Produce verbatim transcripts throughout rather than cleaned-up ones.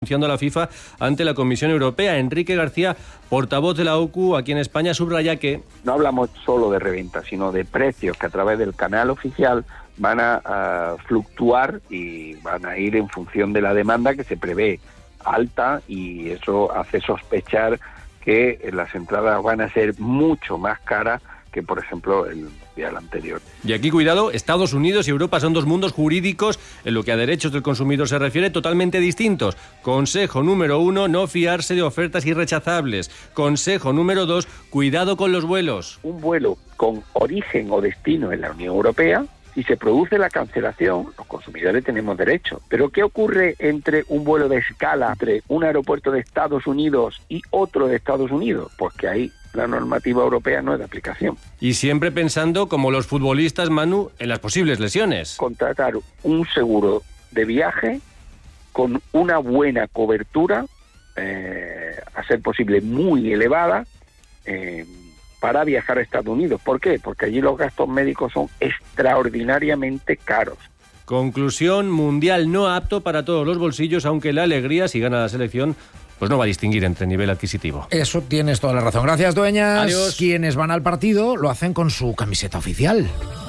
denunciando a la FIFA ante la Comisión Europea. Enrique García, portavoz de la O C U aquí en España, subraya que no hablamos solo de reventa, sino de precios que a través del canal oficial van a, a fluctuar y van a ir en función de la demanda que se prevé alta, y eso hace sospechar que las entradas van a ser mucho más caras que, por ejemplo, el mundial anterior. Y aquí, cuidado, Estados Unidos y Europa son dos mundos jurídicos, en lo que a derechos del consumidor se refiere, totalmente distintos. Consejo número uno, no fiarse de ofertas irrechazables. Consejo número dos, cuidado con los vuelos. Un vuelo con origen o destino en la Unión Europea, si se produce la cancelación, los consumidores tenemos derecho. Pero ¿qué ocurre entre un vuelo de escala entre un aeropuerto de Estados Unidos y otro de Estados Unidos? Pues que ahí la normativa europea no es de aplicación. Y siempre pensando, como los futbolistas, Manu, en las posibles lesiones. Contratar un seguro de viaje con una buena cobertura, eh, a ser posible muy elevada, eh, para viajar a Estados Unidos. ¿Por qué? Porque allí los gastos médicos son extraordinariamente caros. Conclusión, mundial no apto para todos los bolsillos, aunque la alegría, si gana la selección, pues no va a distinguir entre nivel adquisitivo. Eso tienes toda la razón. Gracias, Dueñas. Adiós. Quienes van al partido lo hacen con su camiseta oficial.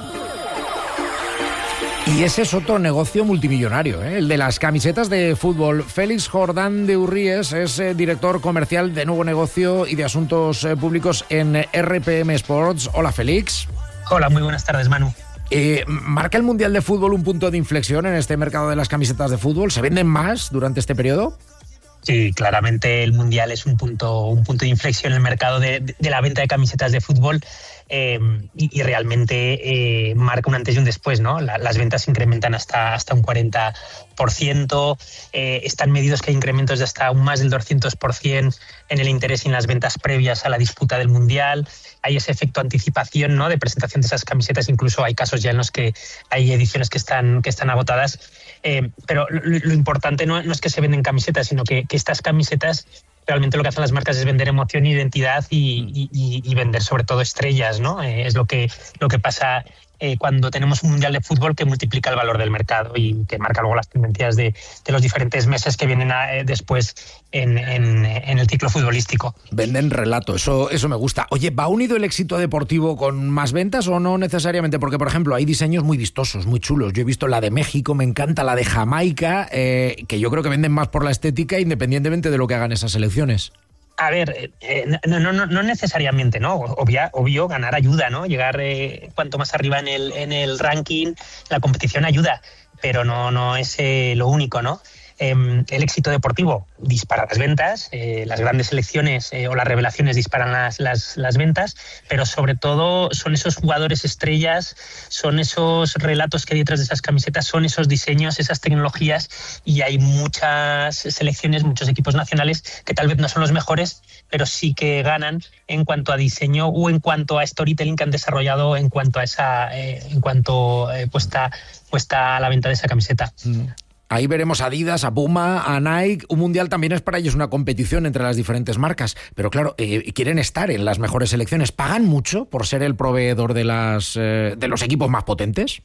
Y ese es otro negocio multimillonario, ¿eh? El de las camisetas de fútbol. Félix Jordán de Urríes es eh, director comercial de nuevo negocio y de asuntos eh, públicos en R P M Sports. Hola, Félix. Hola, muy buenas tardes, Manu. Eh, ¿Marca el Mundial de Fútbol un punto de inflexión en este mercado de las camisetas de fútbol? ¿Se venden más durante este periodo? Sí, claramente el Mundial es un punto, un punto de inflexión en el mercado de, de, de la venta de camisetas de fútbol. Eh, y, y realmente eh, marca un antes y un después, ¿no? La, las ventas se incrementan hasta, hasta un cuarenta por ciento, eh, están medidos que hay incrementos de hasta un más del doscientos por ciento en el interés y en las ventas previas a la disputa del Mundial. Hay ese efecto anticipación, ¿no?, de presentación de esas camisetas, incluso hay casos ya en los que hay ediciones que están, que están agotadas. Eh, pero lo, lo importante no, no es que se venden camisetas, sino que, que estas camisetas realmente lo que hacen las marcas es vender emoción, identidad y, y, y vender sobre todo estrellas, ¿no? Eh, es lo que, lo que pasa eh, cuando tenemos un mundial de fútbol que multiplica el valor del mercado y que marca luego las tendencias de, de los diferentes meses que vienen a, eh, después en, en, en el ciclo futbolístico. Venden relato, eso, eso me gusta. Oye, ¿va unido el éxito deportivo con más ventas o no necesariamente? Porque, por ejemplo, hay diseños muy vistosos, muy chulos. Yo he visto la de México, me encanta la de Jamaica, eh, que yo creo que venden más por la estética independientemente de lo que hagan esas selecciones. A ver, eh, no, no, no, no necesariamente, ¿no? Obvia, obvio, ganar ayuda, ¿no? Llegar eh, cuanto más arriba en el, en el ranking, la competición ayuda, pero no, no es eh, lo único, ¿no? Eh, el éxito deportivo dispara las ventas, eh, las grandes selecciones eh, o las revelaciones disparan las, las, las ventas, pero sobre todo son esos jugadores estrellas, son esos relatos que hay detrás de esas camisetas, son esos diseños, esas tecnologías, y hay muchas selecciones, muchos equipos nacionales que tal vez no son los mejores, pero sí que ganan en cuanto a diseño o en cuanto a storytelling que han desarrollado en cuanto a esa eh, en cuanto eh, puesta, puesta a la venta de esa camiseta. Mm. Ahí veremos a Adidas, a Puma, a Nike. Un mundial también es para ellos una competición entre las diferentes marcas. Pero claro, eh, quieren estar en las mejores selecciones. ¿Pagan mucho por ser el proveedor de, las, eh, de los equipos más potentes?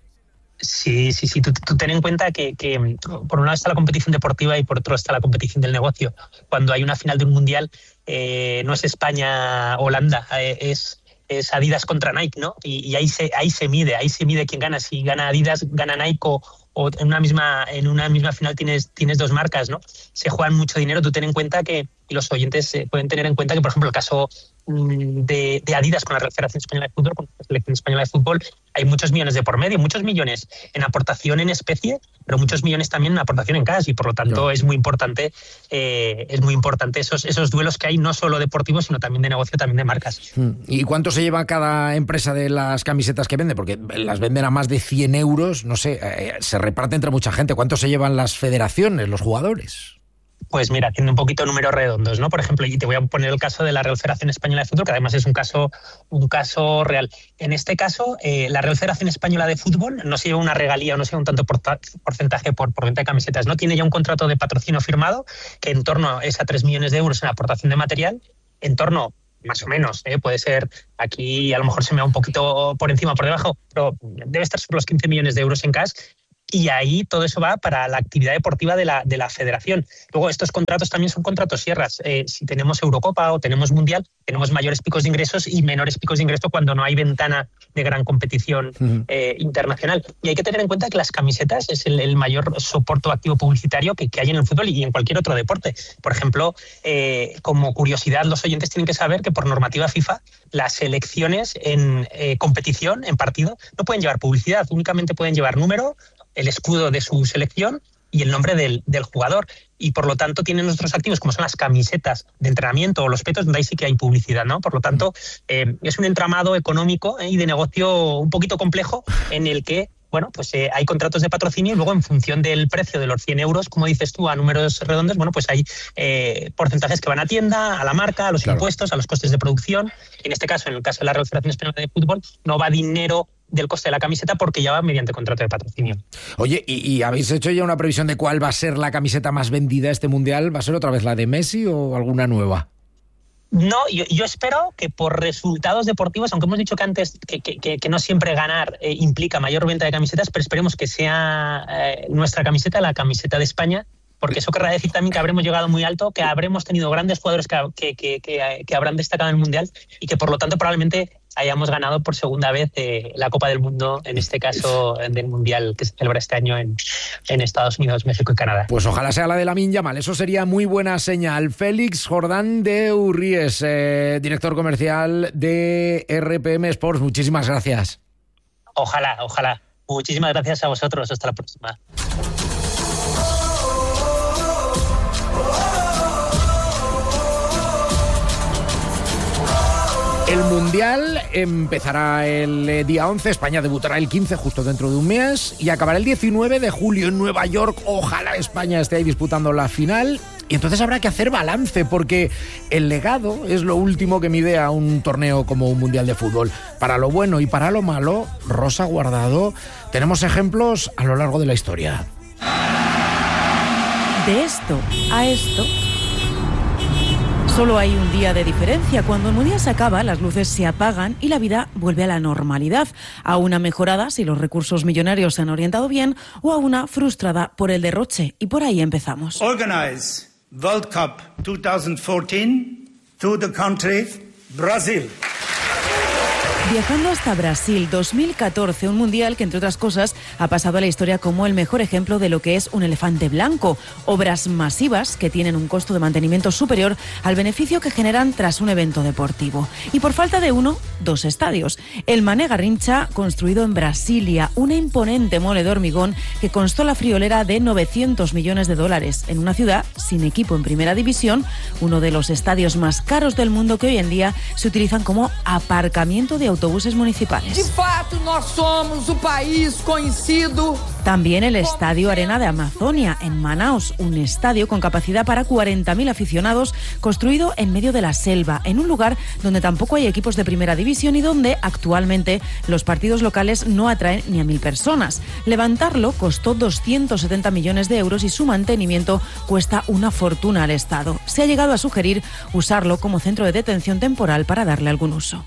Sí, sí, sí. Tú, tú ten en cuenta que, que por un lado está la competición deportiva y por otro está la competición del negocio. Cuando hay una final de un mundial, eh, no es España-Holanda, eh, es... es Adidas contra Nike, ¿no? Y, y ahí se ahí se mide, ahí se mide quién gana. Si gana Adidas, gana Nike, o, o en una misma en una misma final tienes tienes dos marcas, ¿no? Se juegan mucho dinero. Tú ten en cuenta que, y los oyentes eh, pueden tener en cuenta que, por ejemplo, el caso mmm, de, de Adidas con la Federación Española de Fútbol, con la Selección Española de Fútbol, hay muchos millones de por medio, muchos millones en aportación en especie, pero muchos millones también en aportación en cash, y por lo tanto no. es muy importante eh, es muy importante esos esos duelos que hay, no solo deportivos, sino también de negocio, también de marcas. ¿Y cuánto se lleva cada empresa de las camisetas que vende? Porque las venden a más de cien euros, no sé, eh, se reparte entre mucha gente. ¿Cuánto se llevan las federaciones, los jugadores? Pues mira, haciendo un poquito números redondos, ¿no? Por ejemplo, y te voy a poner el caso de la Real Federación Española de Fútbol, que además es un caso, un caso real. En este caso, eh, la Real Federación Española de Fútbol no se lleva una regalía o no se lleva un tanto porcentaje por, por venta de camisetas, ¿no? Tiene ya un contrato de patrocinio firmado que en torno es a tres millones de euros en aportación de material, en torno, más o menos, ¿eh? Puede ser, aquí a lo mejor se me va un poquito por encima o por debajo, pero debe estar sobre los quince millones de euros en cash. y ahí todo eso va para la actividad deportiva de la, de la federación. Luego, estos contratos también son contratos sierras. Eh, si tenemos Eurocopa o tenemos Mundial, tenemos mayores picos de ingresos y menores picos de ingresos cuando no hay ventana de gran competición uh-huh. eh, internacional. Y hay que tener en cuenta que las camisetas es el, el mayor soporte activo publicitario que, que hay en el fútbol y en cualquier otro deporte. Por ejemplo, eh, como curiosidad, los oyentes tienen que saber que por normativa FIFA, las selecciones en eh, competición, en partido, no pueden llevar publicidad, únicamente pueden llevar número, el escudo de su selección y el nombre del, del jugador. Y por lo tanto tienen nuestros activos, como son las camisetas de entrenamiento o los petos, donde ahí sí que hay publicidad, ¿no? Por lo tanto, eh, es un entramado económico y de negocio un poquito complejo en el que, bueno, pues eh, hay contratos de patrocinio y luego en función del precio de los cien euros, como dices tú, a números redondos, bueno, pues hay eh, porcentajes que van a tienda, a la marca, a los claro. impuestos, a los costes de producción. En este caso, en el caso de la Real Federación Española de Fútbol, no va dinero del coste de la camiseta porque ya va mediante contrato de patrocinio. Oye, ¿y, y habéis hecho ya una previsión de cuál va a ser la camiseta más vendida este Mundial? ¿Va a ser otra vez la de Messi o alguna nueva? No, yo, yo espero que por resultados deportivos, aunque hemos dicho que antes que, que, que no siempre ganar eh, implica mayor venta de camisetas, pero esperemos que sea eh, nuestra camiseta, la camiseta de España, porque eso querrá decir también que habremos llegado muy alto, que habremos tenido grandes jugadores que, que, que, que, que habrán destacado en el Mundial y que por lo tanto probablemente hayamos ganado por segunda vez eh, la Copa del Mundo, en este caso del Mundial que se celebra este año en, en Estados Unidos, México y Canadá. Pues ojalá sea la de Lamine Yamal, eso sería muy buena señal. Félix Jordán de Urries, eh, director comercial de R P M Sports, muchísimas gracias. Ojalá, ojalá. Muchísimas gracias a vosotros, hasta la próxima. El Mundial empezará el día once, España debutará el quince, justo dentro de un mes, y acabará el diecinueve de julio en Nueva York. Ojalá España esté ahí disputando la final. Y entonces habrá que hacer balance, porque el legado es lo último que mide a un torneo como un Mundial de fútbol. Para lo bueno y para lo malo, Rosa Guardado, tenemos ejemplos a lo largo de la historia. De esto a esto, solo hay un día de diferencia. Cuando el Mundial se acaba, las luces se apagan y la vida vuelve a la normalidad. A una mejorada si los recursos millonarios se han orientado bien, o a una frustrada por el derroche. Y por ahí empezamos. Organize World Cup twenty fourteen to the country Brazil. Viajando hasta Brasil dos mil catorce, un mundial que, entre otras cosas, ha pasado a la historia como el mejor ejemplo de lo que es un elefante blanco. Obras masivas que tienen un costo de mantenimiento superior al beneficio que generan tras un evento deportivo. Y por falta de uno, dos estadios. El Mané Garrincha, construido en Brasilia, una imponente mole de hormigón que constó la friolera de novecientos millones de dólares, en una ciudad sin equipo en primera división, uno de los estadios más caros del mundo que hoy en día se utilizan como aparcamiento de autobuses municipales. De fato, nós somos un país conocido. También el Estadio Arena de Amazonia, en Manaus, un estadio con capacidad para cuarenta mil aficionados, construido en medio de la selva, en un lugar donde tampoco hay equipos de primera división y donde actualmente los partidos locales no atraen ni a mil personas. Levantarlo costó doscientos setenta millones de euros y su mantenimiento cuesta una fortuna al Estado. Se ha llegado a sugerir usarlo como centro de detención temporal para darle algún uso.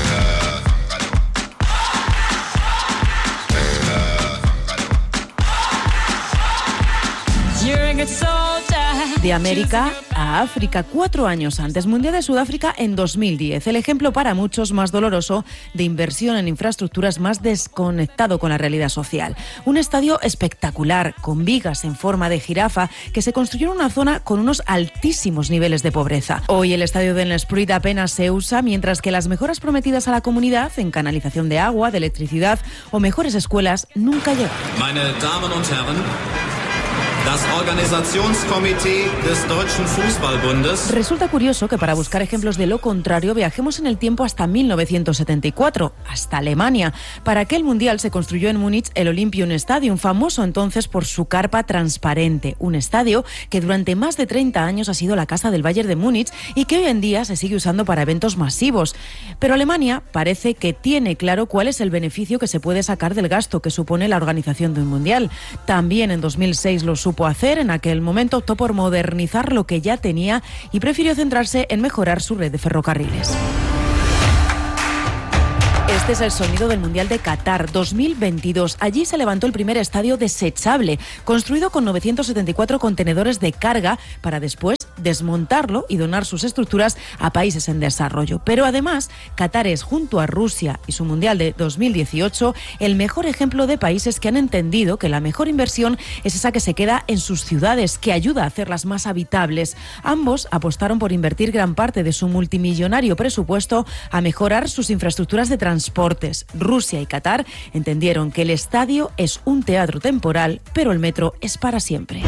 De América a África, cuatro años antes, Mundial de Sudáfrica en dos mil diez. El ejemplo para muchos más doloroso de inversión en infraestructuras más desconectado con la realidad social. Un estadio espectacular, con vigas en forma de jirafa, que se construyó en una zona con unos altísimos niveles de pobreza. Hoy el estadio del Nelspruit apenas se usa, mientras que las mejoras prometidas a la comunidad en canalización de agua, de electricidad o mejores escuelas nunca llegan. Meine Damen und Herren, das Organisationskomitee des Deutschen Fußballbundes. Resulta curioso que para buscar ejemplos de lo contrario viajemos en el tiempo hasta mil novecientos setenta y cuatro, hasta Alemania. Para aquel mundial se construyó en Múnich el Olympiastadion, famoso entonces por su carpa transparente, un estadio que durante más de treinta años ha sido la casa del Bayern de Múnich y que hoy en día se sigue usando para eventos masivos. Pero Alemania parece que tiene claro cuál es el beneficio que se puede sacar del gasto que supone la organización de un mundial. También en dos mil seis lo supo hacer. En aquel momento optó por modernizar lo que ya tenía y prefirió centrarse en mejorar su red de ferrocarriles. Este es el sonido del Mundial de Qatar dos mil veintidós. Allí se levantó el primer estadio desechable, construido con novecientos setenta y cuatro contenedores de carga para después desmontarlo y donar sus estructuras a países en desarrollo. Pero además, Qatar es, junto a Rusia y su Mundial de dos mil dieciocho, el mejor ejemplo de países que han entendido que la mejor inversión es esa que se queda en sus ciudades, que ayuda a hacerlas más habitables. Ambos apostaron por invertir gran parte de su multimillonario presupuesto a mejorar sus infraestructuras de transportes. Rusia y Qatar entendieron que el estadio es un teatro temporal, pero el metro es para siempre.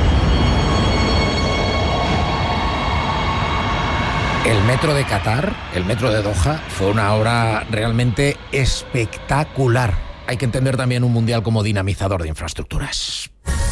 El metro de Qatar, el metro de Doha, fue una obra realmente espectacular. Hay que entender también un mundial como dinamizador de infraestructuras.